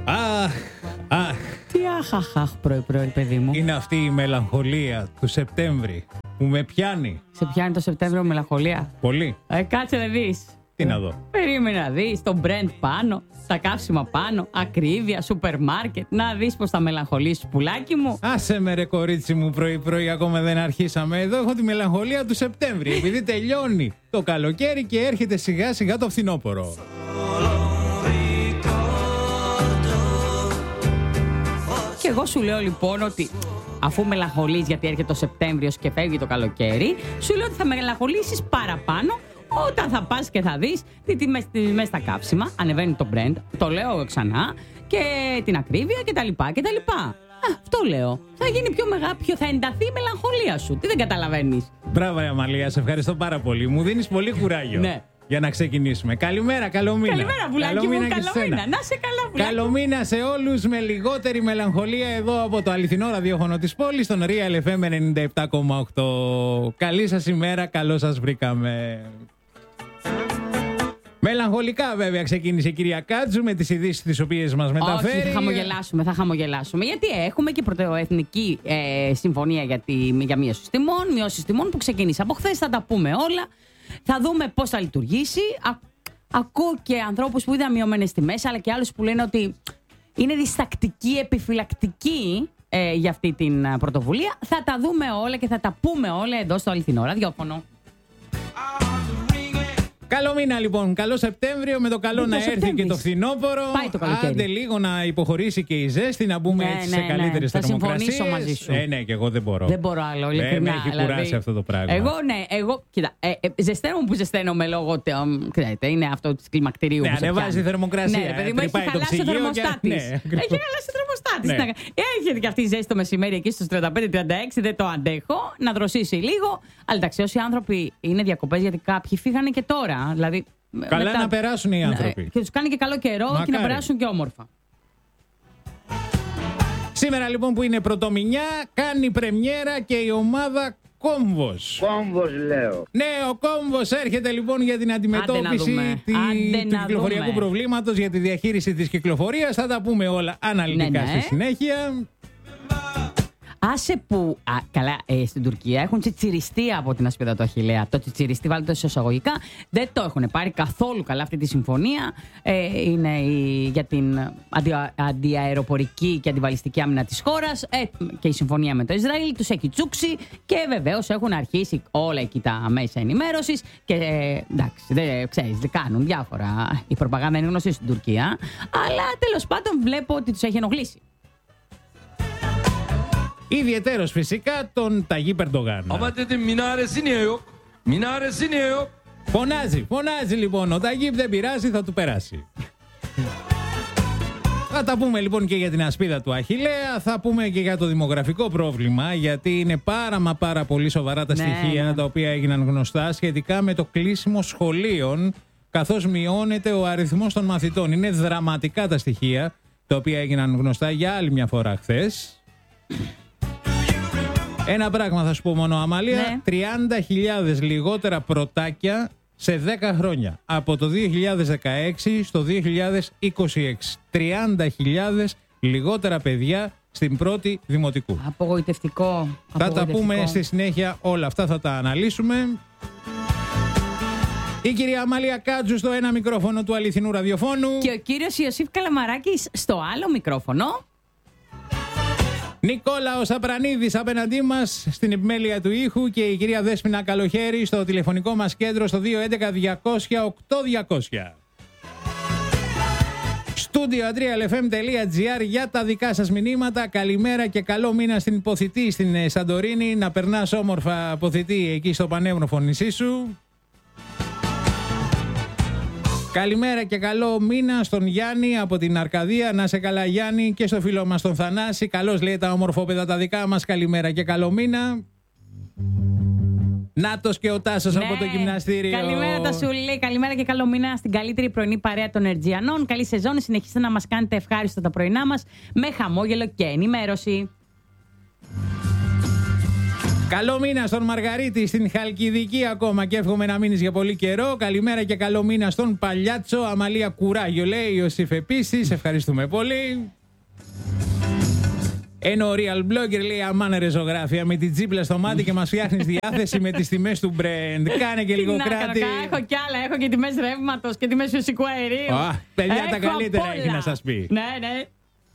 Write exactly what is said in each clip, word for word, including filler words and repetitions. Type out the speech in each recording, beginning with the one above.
Αχ, αχ. Τι αχαχαχ πρωί-πρωί, παιδί μου. Είναι αυτή η μελαγχολία του Σεπτέμβρη που με πιάνει. Σε πιάνει το Σεπτέμβριο μελαγχολία. Πολύ. Ε, κάτσε να δεις. Τι να δω. Περίμενε να δεις το brand πάνω, τα καύσιμα πάνω, ακρίβεια, σούπερ μάρκετ. Να δεις πως θα μελαγχολήσεις, πουλάκι μου. Άσε με ρε κορίτσι μου, πρωί-πρωί ακόμα δεν αρχίσαμε. Εδώ έχω τη μελαγχολία του Σεπτέμβρη. Επειδή τελειώνει το καλοκαίρι και έρχεται σιγά σιγά το φθινόπωρο. Και εγώ σου λέω λοιπόν ότι αφού μελαγχολείς γιατί έρχεται το Σεπτέμβριος και φεύγει το καλοκαίρι, σου λέω ότι θα μελαγχολήσεις παραπάνω όταν θα πας και θα δεις τι τιμές, τιμές στα καύσιμα, ανεβαίνει το brand, το λέω ξανά, και την ακρίβεια κτλ. κτλ. Α, αυτό λέω. Θα γίνει πιο μεγάλο, πιο θα ενταθεί η μελαγχολία σου. Τι δεν καταλαβαίνεις. Μπράβο, Αμαλία, σε ευχαριστώ πάρα πολύ. Μου δίνεις πολύ κουράγιο. Ναι. Για να ξεκινήσουμε. Καλημέρα, καλό μήνα. Καλημέρα, πουλάκι καλό μου, μήνα καλό μήνα. Να σε καλά, πουλάκι. Καλό μήνα σε όλους, με λιγότερη μελαγχολία εδώ από το αληθινό ραδιόφωνο της πόλης, στον Real εφ εμ ενενήντα επτά κόμμα οκτώ. Καλή σας ημέρα, καλώς σας βρήκαμε. Μελαγχολικά βέβαια ξεκίνησε η κυρία Κάτζου με τις ειδήσεις τις οποίες μας μεταφέρει. Όχι, θα χαμογελάσουμε, θα χαμογελάσουμε. Γιατί έχουμε και πρωτοεθνική ε, συμφωνία για, τη, για μείωση τιμών, μειώσεις τιμών που ξεκίνησε από χθες. Θα τα πούμε όλα. Θα δούμε πώς θα λειτουργήσει. Α, ακούω και ανθρώπους που είδαν μειωμένες τιμές, αλλά και άλλους που λένε ότι είναι διστακτικοί, επιφυλακτικοί ε, για αυτή την πρωτοβουλία. Θα τα δούμε όλα και θα τα πούμε όλα εδώ στο αληθινό ραδιόφωνο. Καλό μήνα λοιπόν, καλό Σεπτέμβριο, με το καλό το να έρθει Σεπτέμβρης. και το φθινόπωρο. Πάει το καλοκαίρι. Άντε λίγο να υποχωρήσει και η ζέστη, να μπούμε Ναι, έτσι ναι, σε ναι. καλύτερες Θα θερμοκρασίες. συμφωνήσω μαζί σου. Ε, ναι, και εγώ δεν μπορώ. Δεν μπορώ άλλο, Ε, ειλικρινά. με έχει κουράσει δηλαδή, αυτό το πράγμα. Εγώ, ναι, εγώ, κοίτα, ε, ε, ζεσταίνομαι που ζεσταίνομαι λόγω, τε, um, ξέρετε, είναι αυτό της κλιμακτηρίου Ναι, που σε ανεβάζει πιάνει. η θερμοκρασία. Ναι, ρε παιδί μου, έχει τρυπάει το χαλάσει το ψυγείο θερμοστάτη. και- Έχει ναι, ακριβώς. χαλάσει το θερμοστάτη. Ναι. Έρχεται και αυτή η ζέστη το μεσημέρι εκεί στους τριάντα πέντε τριάντα έξι, δεν το αντέχω, να δροσίσει λίγο. Αλλά εντάξει, όσοι άνθρωποι είναι διακοπές, γιατί κάποιοι φύγανε και τώρα. Δηλαδή, Καλά μετά- να περάσουν οι άνθρωποι. Ναι, και τους κάνει και καλό καιρό Μακάρι. και να περάσουν και όμορφα. Σήμερα λοιπόν που είναι πρωτομηνιά, κάνει πρεμιέρα και η ομάδα Κόμβος. Κόμβος λέω. Ναι, ο Κόμβος έρχεται λοιπόν για την αντιμετώπιση δούμε. τη- Άντε του να κυκλοφοριακού δούμε. προβλήματος, για τη διαχείριση της κυκλοφορίας. Θα τα πούμε όλα αναλυτικά Ναι, ναι. στη συνέχεια. Άσε που. Α, καλά, ε, στην Τουρκία έχουν τσιτσιριστεί από την ασπίδα του Αχιλλέα. Το τσιτσιριστεί, βάλτε το σε εισαγωγικά. Δεν το έχουν πάρει καθόλου καλά αυτή τη συμφωνία. Ε, είναι η, για την αντι, αντιαεροπορική και αντιβαλιστική άμυνα της χώρας. Ε, και η συμφωνία με το Ισραήλ τους έχει τσούξει. Και βεβαίως έχουν αρχίσει όλα εκεί τα μέσα ενημέρωσης. Και ε, εντάξει, δεν ξέρεις, δεν κάνουν διάφορα. Η προπαγάνδα είναι γνωστή στην Τουρκία. Αλλά τέλος πάντων βλέπω ότι τους έχει ενοχλήσει. Ιδιαιτέρως φυσικά τον Ταγί Περντογάν. Ama dedim minaresi niye yok? Minaresi niye yok? Φωνάζει, φωνάζει λοιπόν. Ο Ταγίπ δεν πειράζει, θα του περάσει. Θα τα πούμε λοιπόν και για την ασπίδα του Αχιλλέα. Θα πούμε και για το δημογραφικό πρόβλημα, γιατί είναι πάρα μα πάρα πολύ σοβαρά τα Ναι, στοιχεία ναι. τα οποία έγιναν γνωστά σχετικά με το κλείσιμο σχολείων, καθώς μειώνεται ο αριθμός των μαθητών. Είναι δραματικά τα στοιχεία τα οποία έγιναν γνωστά για άλλη μια φορά χθες. Ένα πράγμα θα σου πω μόνο, Αμαλία. Ναι. τριάντα χιλιάδες λιγότερα πρωτάκια σε δέκα χρόνια. Από το δύο χιλιάδες δεκαέξι στο δύο χιλιάδες είκοσι έξι. τριάντα χιλιάδες λιγότερα παιδιά στην πρώτη δημοτικού. Απογοητευτικό. Θα τα απογοητευτικό. πούμε στη συνέχεια όλα αυτά, θα τα αναλύσουμε. Η κυρία Αμαλία Κάτζου στο ένα μικρόφωνο του αληθινού ραδιοφώνου. Και ο κύριος Ιωσήφ Καλαμαράκης στο άλλο μικρόφωνο. Νικόλαος Απρανίδης απέναντί μας στην επιμέλεια του ήχου και η κυρία Δέσποινα Καλοχέρη στο τηλεφωνικό μας κέντρο στο δύο έντεκα διακόσια οκτώ διακόσια. Στούντιο adreal εφ εμ τελεία τζι άρ για τα δικά σας μηνύματα. Καλημέρα και καλό μήνα στην Ποθητή στην Σαντορίνη. Να περνάς όμορφα, Ποθητή, εκεί στο πανέμορφο νησί σου. Καλημέρα και καλό μήνα στον Γιάννη από την Αρκαδία. Να σε καλά, Γιάννη, και στο φίλο μας τον Θανάση. Καλώς λέει τα ομορφόπεδα τα δικά μας. Καλημέρα και καλό μήνα. Νάτος και ο Τάσος από το γυμναστήριο. Καλημέρα τα Σούλη. Καλημέρα και καλό μήνα στην καλύτερη πρωινή παρέα των Ερτζιανών. Καλή σεζόν. Συνεχίστε να μας κάνετε ευχάριστο τα πρωινά μας με χαμόγελο και ενημέρωση. Καλό μήνα στον Μαργαρίτη στην Χαλκιδική ακόμα και εύχομαι να μείνεις για πολύ καιρό. Καλημέρα και καλό μήνα στον Παλιάτσο. Αμαλία Κουράγιο λέει, Ιωσήφ επίσης. Ευχαριστούμε πολύ. Ενώ ο Real Blogger λέει αμάνε ρε ζωγράφια με την τσίπλα στο μάτι και μας φτιάχνεις διάθεση με τις τιμές του Brent. Κάνε και λίγο να, κράτη. Έχω κι άλλα, έχω και τιμές ρεύματος και τιμές φυσικού αερίου. Α, παιδιά τα καλύτερα έχει να σας πει. Ναι, ναι.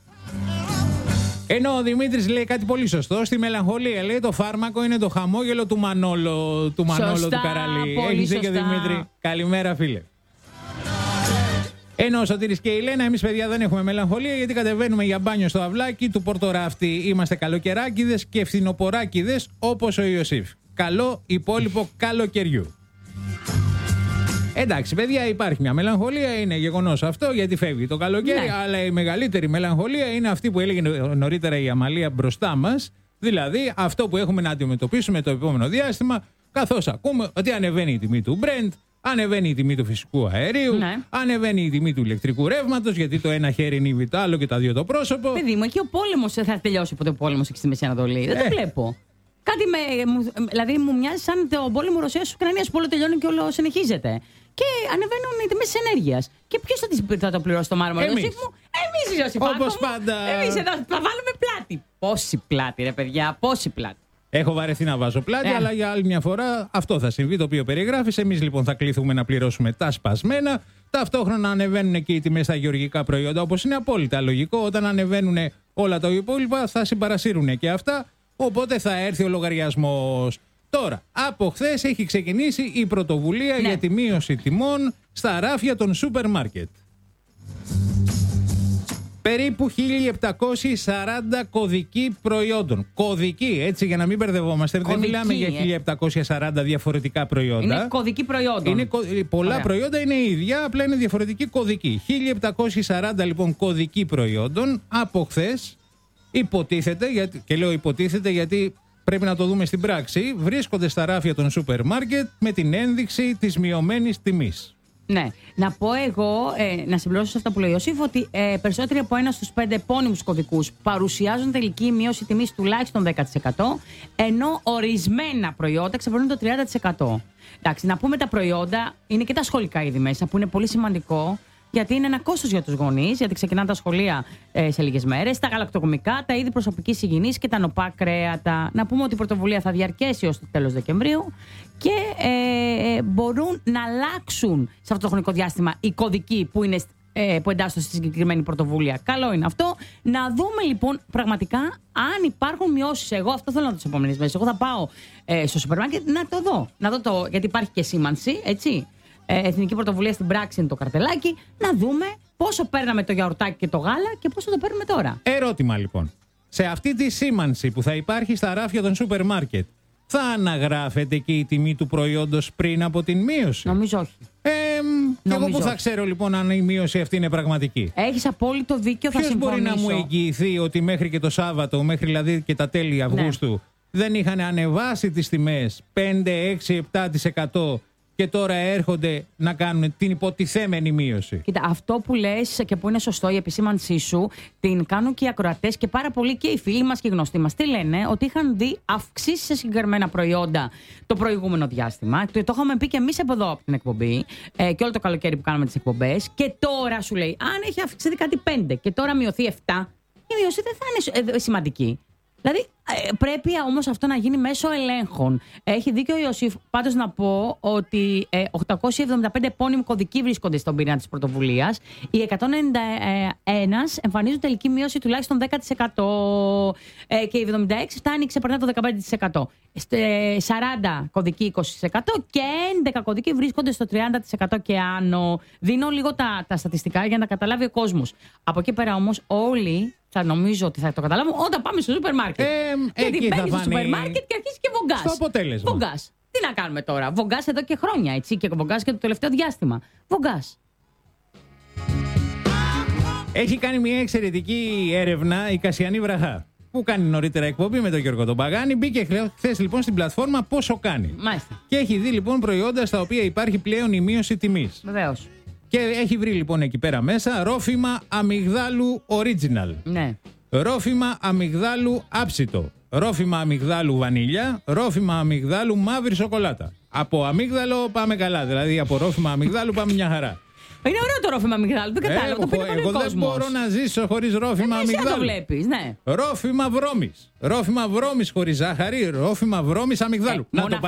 Ενώ ο Δημήτρης λέει κάτι πολύ σωστό. Στη μελαγχολία λέει το φάρμακο είναι το χαμόγελο του Μανόλο του, Μανόλο, σωστά, του Καραλή. Έχεις δίκιο Δημήτρη. Καλημέρα φίλε. Ενώ ο Σωτήρης και η Λένα, εμείς παιδιά δεν έχουμε μελαγχολία γιατί κατεβαίνουμε για μπάνιο στο αυλάκι του Πορτοράφτη. Είμαστε καλοκαιράκιδες και φθινοποράκιδες όπως ο Ιωσήφ. Καλό υπόλοιπο καλοκαιριού. Εντάξει, παιδιά, υπάρχει μια μελαγχολία, είναι γεγονός αυτό γιατί φεύγει το καλοκαίρι. Ναι. Αλλά η μεγαλύτερη μελαγχολία είναι αυτή που έλεγε νωρίτερα η Αμαλία μπροστά μας. Δηλαδή αυτό που έχουμε να αντιμετωπίσουμε το επόμενο διάστημα, καθώς ακούμε ότι ανεβαίνει η τιμή του Brent. Ανεβαίνει η τιμή του φυσικού αερίου, ναι. Ανεβαίνει η τιμή του ηλεκτρικού ρεύματος, γιατί το ένα χέρι είναι το άλλο και τα δύο το πρόσωπο. Παιδί μου, εκεί ο πόλεμος θα τελειώσει ποτέ ο πόλεμος εκεί στη Μέση Ανατολή. Δεν ε. το βλέπω. Κάτι με. Δηλαδή μου μοιάζει σαν το πόλεμο Ρωσίας-Ουκρανίας που όλο τελειώνει και όλο συνεχίζεται. Και ανεβαίνουν οι τιμές της ενέργειας. Και ποιος θα, θα το πληρώσει το μάρμαρο, Εμείς. Ιωσήφ μου? Εμείς, Ιωσήφ. Όπως πάντα. Εμείς εδώ θα βάλουμε πλάτη. Πόση πλάτη, ρε παιδιά, πόση πλάτη. Έχω βαρεθεί να βάζω πλάτη, yeah. αλλά για άλλη μια φορά αυτό θα συμβεί το οποίο περιγράφεις. Εμείς λοιπόν θα κληθούμε να πληρώσουμε τα σπασμένα. Ταυτόχρονα ανεβαίνουν και οι τιμές στα γεωργικά προϊόντα, όπως είναι απόλυτα λογικό. Όταν ανεβαίνουν όλα τα υπόλοιπα, θα συμπαρασύρουν και αυτά. Οπότε θα έρθει ο λογαριασμός. Τώρα, από χθες έχει ξεκινήσει η πρωτοβουλία ναι. για τη μείωση τιμών στα ράφια των σούπερ μάρκετ. Περίπου χίλια επτακόσιοι σαράντα κωδικοί προϊόντων. Κωδικοί, έτσι, για να μην μπερδευόμαστε. Κωδική, δεν μιλάμε για χίλια επτακόσια σαράντα διαφορετικά προϊόντα. Είναι κωδικοί προϊόντων. Είναι, πολλά Ωραία. προϊόντα είναι ίδια, απλά είναι διαφορετικοί κωδικοί. χίλια επτακόσιοι σαράντα λοιπόν κωδικοί προϊόντων από χθες υποτίθεται, γιατί, και λέω υποτίθεται γιατί πρέπει να το δούμε στην πράξη, βρίσκονται στα ράφια των σούπερ μάρκετ με την ένδειξη της μειωμένης τιμής. Ναι. Να πω εγώ, ε, να συμπληρώσω σε αυτά που λέει ο Ιωσήφ, ότι ε, περισσότεροι από ένα στους πέντε επώνυμους κωδικούς παρουσιάζουν τελική μείωση τιμής τουλάχιστον δέκα τοις εκατό, ενώ ορισμένα προϊόντα ξεπερνούν το τριάντα τοις εκατό. Εντάξει, να πούμε τα προϊόντα, είναι και τα σχολικά είδη μέσα, που είναι πολύ σημαντικό. Γιατί είναι ένα κόστος για τους γονείς, γιατί ξεκινάνε τα σχολεία ε, σε λίγες μέρες. Τα γαλακτοκομικά, τα είδη προσωπικής υγιεινής και τα νοπά κρέατα. Να πούμε ότι η πρωτοβουλία θα διαρκέσει ως το τέλος Δεκεμβρίου και ε, ε, μπορούν να αλλάξουν σε αυτό το χρονικό διάστημα οι κωδικοί που, είναι, ε, που εντάσσονται στη συγκεκριμένη πρωτοβουλία. Καλό είναι αυτό. Να δούμε λοιπόν πραγματικά αν υπάρχουν μειώσεις. Εγώ αυτό θέλω να δω τις επόμενες μέρες. Εγώ θα πάω ε, στο σούπερ μάρκετ να το δω. Να δω το, γιατί υπάρχει και σήμανση, έτσι. Εθνική πρωτοβουλία στην πράξη είναι το καρτελάκι. Να δούμε πόσο παίρναμε το γιαουρτάκι και το γάλα και πόσο το παίρνουμε τώρα. Ερώτημα λοιπόν. Σε αυτή τη σήμανση που θα υπάρχει στα ράφια των σούπερ μάρκετ, θα αναγράφεται και η τιμή του προϊόντος πριν από την μείωση? Νομίζω όχι. Ε, και εγώ που θα ξέρω λοιπόν αν η μείωση αυτή είναι πραγματική? Έχεις απόλυτο δίκιο, θα Ποιος συμφωνήσω. μπορεί να μου εγγυηθεί ότι μέχρι και το Σάββατο, μέχρι δηλαδή και τα τέλη Αυγούστου, ναι. δεν είχαν ανεβάσει τις τιμές πέντε, έξι, επτά τοις εκατό και τώρα έρχονται να κάνουν την υποτιθέμενη μείωση? Κοίτα, αυτό που λες και που είναι σωστό, η επισήμανσή σου, την κάνουν και οι ακροατές και πάρα πολλοί και οι φίλοι μας και οι γνωστοί μας. Τι λένε? Ότι είχαν δει αυξήσεις σε συγκεκριμένα προϊόντα το προηγούμενο διάστημα. Το, το είχαμε πει και εμείς από εδώ από την εκπομπή ε, και όλο το καλοκαίρι που κάναμε τις εκπομπές. Και τώρα σου λέει, αν έχει αυξηθεί κάτι πέντε και τώρα μειωθεί επτά, η μείωση δεν θα είναι σημαντική. Δηλαδή ε, πρέπει όμως αυτό να γίνει μέσω ελέγχων. Έχει δίκιο ο Ιωσήφ. Πάντως να πω ότι ε, οκτακόσιοι εβδομήντα πέντε επώνυμοι κωδικοί βρίσκονται στον πυρήνα της πρωτοβουλίας. Οι εκατόν ενενήντα ένα εμφανίζουν τελική μείωση τουλάχιστον δέκα τοις εκατό ε, και οι εβδομήντα έξι φτάνει ξεπερνά το δεκαπέντε τοις εκατό. Ε, σαράντα κωδικοί είκοσι τοις εκατό και έντεκα κωδικοί βρίσκονται στο τριάντα τοις εκατό και άνω. Δίνω λίγο τα, τα στατιστικά για να καταλάβει ο κόσμος. Από εκεί πέρα όμως όλοι θα νομίζω ότι θα το καταλάβουν όταν πάμε στο σούπερ μάρκετ. Ε, Γιατί μπαίνεις στο σούπερ μάρκετ και αρχίζει και βογκάς. Στο αποτέλεσμα. Βογκάς. Τι να κάνουμε τώρα? Βογκάς εδώ και χρόνια, έτσι, και βογκάς και το τελευταίο διάστημα. Βογκάς. Έχει κάνει μια εξαιρετική έρευνα η Κασιανή Βραχά, που κάνει νωρίτερα εκπομπή με τον Γιώργο τον Παγάνη. Μπήκε χθες λοιπόν στην πλατφόρμα πόσο κάνει. Μάλιστα. Και έχει δει λοιπόν προϊόντα στα οποία υπάρχει πλέον η μείωση τιμής. Βεβαίως. Και έχει βρει λοιπόν εκεί πέρα μέσα ρόφημα αμυγδάλου original. Ναι. Ρόφημα αμυγδάλου άψητο. ρόφημα αμυγδάλου βανίλια, ρόφημα αμυγδάλου μαύρη σοκολάτα. Από αμύγδαλο πάμε καλά. Δηλαδή από ρόφημα αμυγδάλου πάμε μια χαρά. Είναι ωραίο το ρόφημα αμυγδάλου, δεν κατάλαβα. Το πίνει πολύ εγώ κόσμος. δεν μπορώ να ζήσω χωρίς ρόφημα ε, αμυγδάλου. Εσύ το βλέπεις, ναι. Ρόφημα βρώμης. Ρόφημα βρώμης χωρίς ζάχαρη, ρόφημα βρώμης αμυγδάλου. Ε, να το